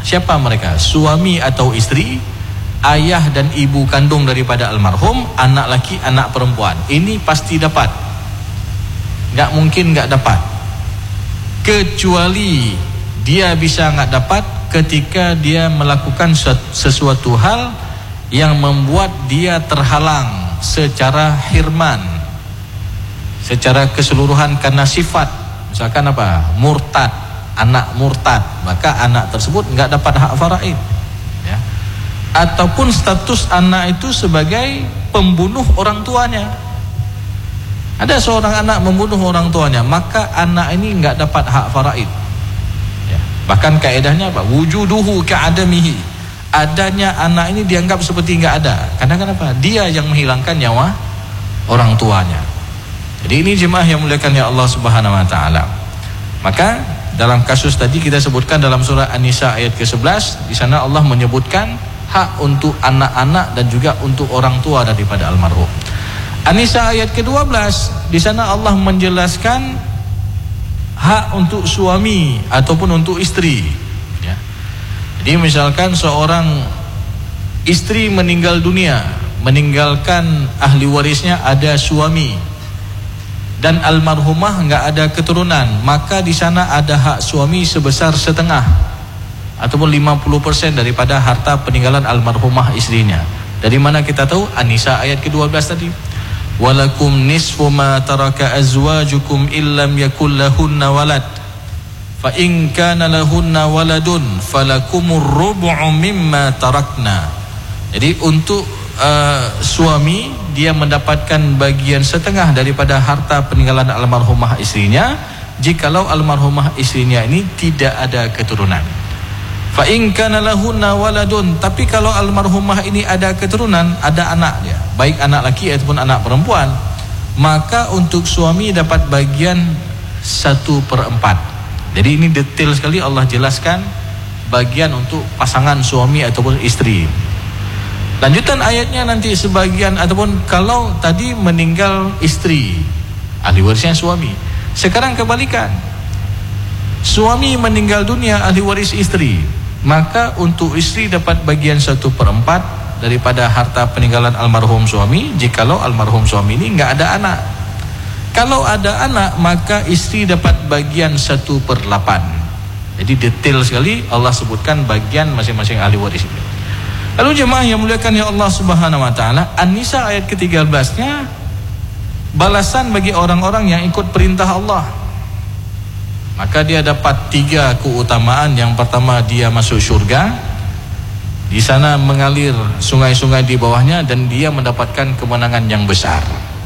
Siapa mereka? Suami atau istri, ayah dan ibu kandung daripada almarhum, anak laki, anak perempuan. Ini pasti dapat. Nggak mungkin nggak dapat. Kecuali dia bisa nggak dapat ketika dia melakukan sesuatu hal yang membuat dia terhalang secara hirman, secara keseluruhan karena sifat. Misalkan apa? Murtad, anak murtad, maka anak tersebut nggak dapat hak faraid. Ya. Ataupun status anak itu sebagai pembunuh orang tuanya. Ada seorang anak membunuh orang tuanya, maka anak ini nggak dapat hak faraid. Ya. Bahkan kaedahnya apa? Wujuduhu ka'adamihi. Adanya anak ini dianggap seperti nggak ada. Karena kenapa? Dia yang menghilangkan nyawa orang tuanya. Jadi ini jemaah yang muliakan ya Allah Subhanahu wa taala. Maka dalam kasus tadi kita sebutkan dalam surah An-Nisa ayat ke-11, di sana Allah menyebutkan hak untuk anak-anak dan juga untuk orang tua daripada almarhum. An-Nisa ayat ke-12, di sana Allah menjelaskan hak untuk suami ataupun untuk istri. Jadi misalkan seorang istri meninggal dunia, meninggalkan ahli warisnya ada suami, dan almarhumah nggak ada keturunan, maka di sana ada hak suami sebesar setengah ataupun 50% daripada harta peninggalan almarhumah istrinya. Dari mana kita tahu? An-Nisa ayat ke-12 tadi. Walakum nisfu ma taraka azwajukum illam yakul lahunna walad. Fa in kana lahunna waladun falakumur rubu'u mimma tarakna. Jadi untuk suami dia mendapatkan bagian setengah daripada harta peninggalan almarhumah istrinya jikalau almarhumah istrinya ini tidak ada keturunan. Fa in kana lahunna waladun, tapi kalau almarhumah ini ada keturunan, ada anak dia, baik anak laki ataupun anak perempuan, maka untuk suami dapat bagian 1/4. Jadi ini detail sekali Allah jelaskan bagian untuk pasangan suami ataupun istri. Lanjutan ayatnya nanti sebagian ataupun kalau tadi meninggal istri, ahli warisnya suami. Sekarang kebalikan. Suami meninggal dunia, ahli waris istri. Maka untuk istri dapat bagian 1/4 daripada harta peninggalan almarhum suami jikalau almarhum suami ini nggak ada anak. Kalau ada anak, maka istri dapat bagian 1/8. Jadi detail sekali Allah sebutkan bagian masing-masing ahli waris ini. Lalu jemaah yang muliakan ya Allah Subhanahu wa taala, An-Nisa ayat ke-13-nya balasan bagi orang-orang yang ikut perintah Allah. Maka dia dapat 3 keutamaan. Yang pertama, dia masuk surga. Di sana mengalir sungai-sungai di bawahnya dan dia mendapatkan kemenangan yang besar.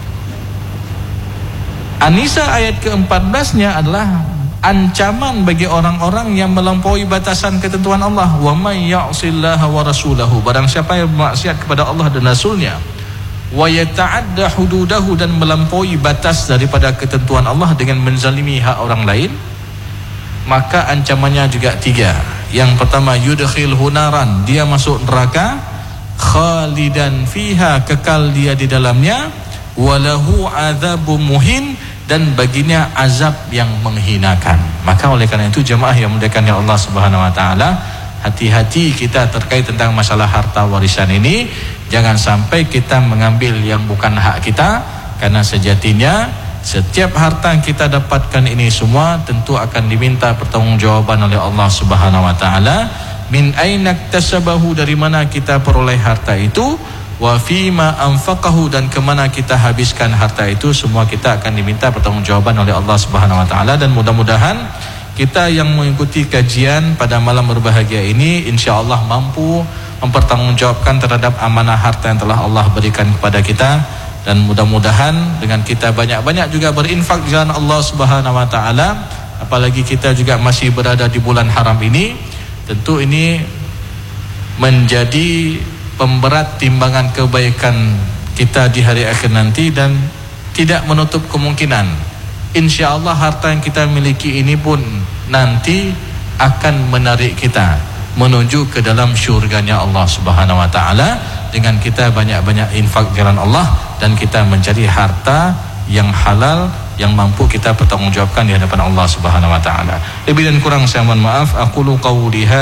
An-Nisa ayat ke-14-nya adalah ancaman bagi orang-orang yang melampaui batasan ketentuan Allah. Wa may ya'sillaha wa rasulahu, barang siapa yang bermaksiat kepada Allah dan Rasulnya, wa yata'adda hududahu, dan melampaui batas daripada ketentuan Allah dengan menzalimi hak orang lain, maka ancamannya juga 3. Yang pertama, yudkhilhu naran, dia masuk neraka, khalidan fiha, kekal dia di dalamnya, walahu adzabun muhin, dan baginya azab yang menghinakan. Maka oleh karena itu jemaah yang muliakan ya Allah Subhanahu wa taala, hati-hati kita terkait tentang masalah harta warisan ini. Jangan sampai kita mengambil yang bukan hak kita, karena sejatinya setiap harta yang kita dapatkan ini semua tentu akan diminta pertanggungjawaban oleh Allah Subhanahu wa taala. Min aina iktasabahu, dari mana kita peroleh harta itu, wa fima anfaqahu, dan kemana kita habiskan harta itu, semua kita akan diminta pertanggungjawaban oleh Allah Subhanahu wa taala. Dan mudah-mudahan kita yang mengikuti kajian pada malam berbahagia ini insyaallah mampu mempertanggungjawabkan terhadap amanah harta yang telah Allah berikan kepada kita. Dan mudah-mudahan dengan kita banyak-banyak juga berinfak di jalan Allah Subhanahu wa taala, apalagi kita juga masih berada di bulan haram ini, tentu ini menjadi pemberat timbangan kebaikan kita di hari akhir nanti, dan tidak menutup kemungkinan insyaallah harta yang kita miliki ini pun nanti akan menarik kita menuju ke dalam syurganya Allah Subhanahu wa taala dengan kita banyak-banyak infak jalan Allah dan kita mencari harta yang halal yang mampu kita pertanggungjawabkan di hadapan Allah Subhanahu wa taala. Lebih dan kurang saya mohon maaf. Aqulu qawli